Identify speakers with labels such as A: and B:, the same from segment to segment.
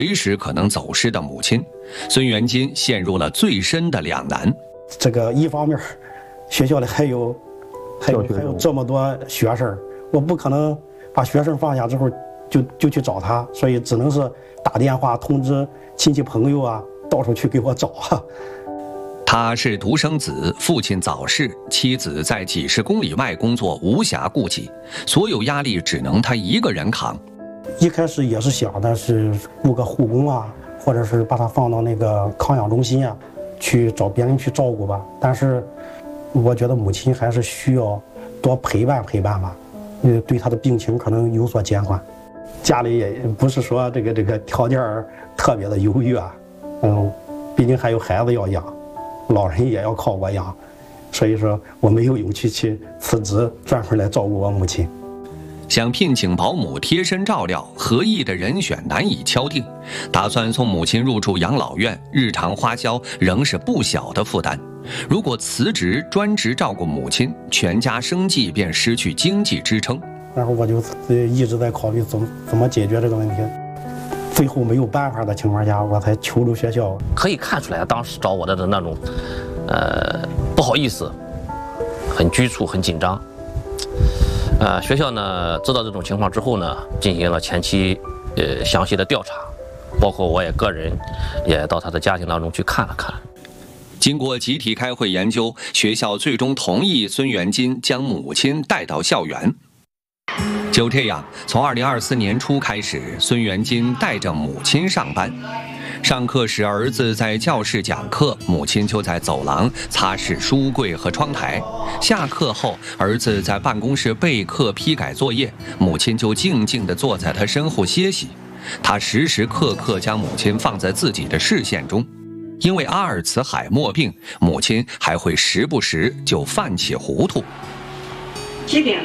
A: 随时可能走失的母亲，孙元金陷入了最深的两难。
B: 这个一方面，学校里还有这么多学生，我不可能把学生放下之后就去找他，所以只能是打电话通知亲戚朋友啊，到处去给我找啊。
A: 他是独生子，父亲早逝，妻子在几十公里外工作，无暇顾及，所有压力只能他一个人扛。
B: 一开始也是想的是雇个护工啊，或者是把他放到那个康养中心啊，去找别人去照顾吧。但是我觉得母亲还是需要多陪伴陪伴吧，对他的病情可能有所减缓。家里也不是说这个条件特别的优越，毕竟还有孩子要养。老人也要靠我养，所以说我没有勇气去辞职，专门来照顾我母亲。
A: 想聘请保姆贴身照料，合意的人选难以敲定。打算送母亲入住养老院，日常花销仍是不小的负担。如果辞职专职照顾母亲，全家生计便失去经济支撑。
B: 然后我就一直在考虑怎么解决这个问题。最后没有办法的情况下，我才求助学校。
C: 可以看出来，当时找我的那种，不好意思，很局促，很紧张。学校呢知道这种情况之后呢，进行了前期详细的调查，包括我也个人也到他的家庭当中去看了看。
A: 经过集体开会研究，学校最终同意孙元金将母亲带到校园。就这样，从2024年初开始，孙元金带着母亲上班。上课时，儿子在教室讲课，母亲就在走廊擦拭书柜和窗台。下课后，儿子在办公室备课批改作业，母亲就静静地坐在他身后歇息。他时时刻刻将母亲放在自己的视线中。因为阿尔茨海默病，母亲还会时不时就犯起糊涂。
D: 几点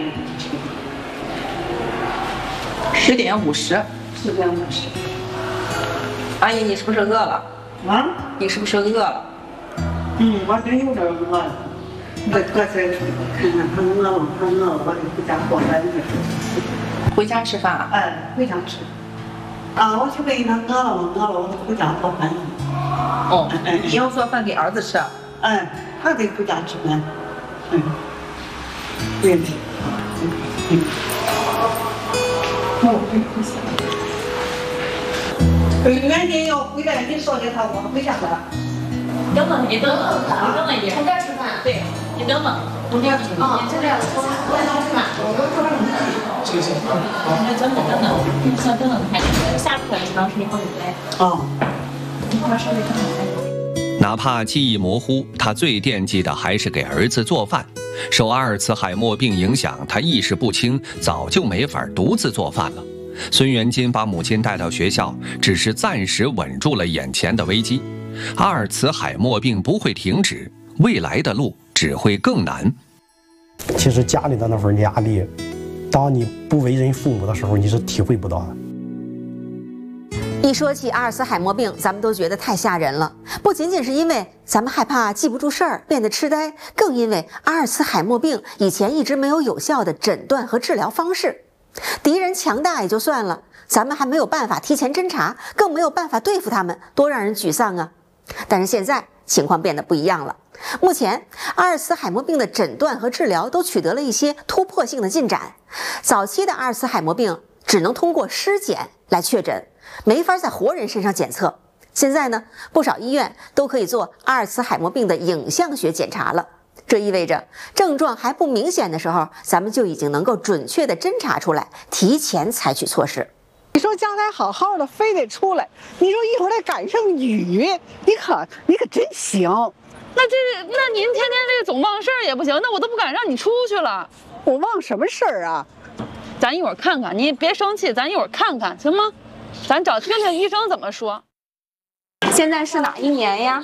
D: ？10点50。10点50。阿姨，你是不是饿了？啊？你是不是饿了？
E: 我真有点饿了。我刚才看看他饿了，我就回家做饭去。
D: 回家吃饭？
E: 回家吃。我去问他饿了，我就回家做饭去。
D: 哦，你要做饭给儿子吃？
E: 他得回家吃饭。对。元金要回来，你说给他，我回家了。
F: 等等，你等等，你从这儿吃饭。对，你等等，从这儿吃饭。你这边我要吃饭，我说等等，还下课1小时以后你来。1小时以后。
A: 哪怕记忆模糊，他最惦记的还是给儿子做饭。受阿尔茨海默病影响，他意识不清，早就没法独自做饭了。孙元金把母亲带到学校，只是暂时稳住了眼前的危机。阿尔茨海默病不会停止，未来的路只会更难。
B: 其实家里的那份压力，当你不为人父母的时候，你是体会不到的。
G: 一说起阿尔茨海默病，咱们都觉得太吓人了。不仅仅是因为咱们害怕记不住事儿，变得痴呆，更因为阿尔茨海默病以前一直没有有效的诊断和治疗方式。敌人强大也就算了，咱们还没有办法提前侦查，更没有办法对付他们，多让人沮丧啊！但是现在情况变得不一样了。目前阿尔茨海默病的诊断和治疗都取得了一些突破性的进展。早期的阿尔茨海默病只能通过尸检来确诊，没法在活人身上检测。现在呢，不少医院都可以做阿尔茨海默病的影像学检查了。这意味着症状还不明显的时候，咱们就已经能够准确的侦查出来，提前采取措施。
E: 你说家里好好的，非得出来，你说一会儿再赶上雨，你可真行。
H: 那您天天这个总忘事儿也不行，那我都不敢让你出去了。
E: 我忘什么事儿啊？
H: 咱一会儿看看，你别生气，咱一会儿看看行吗？咱听听医生怎么说。
F: 现在是哪一年呀？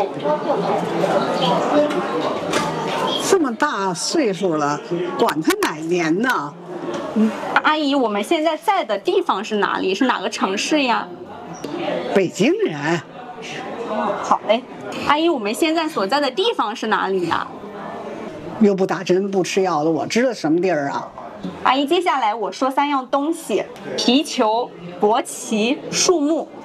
E: 这么大岁数了，管他哪年呢？
F: 阿姨，我们现在在的地方是哪里？是哪个城市呀？
E: 北京人。
F: 好嘞。阿姨，我们现在所在的地方是哪里呀？
E: 又不打针不吃药的，我知道什么地儿啊？
F: 阿姨，接下来我说3样东西：皮球、国旗、树木。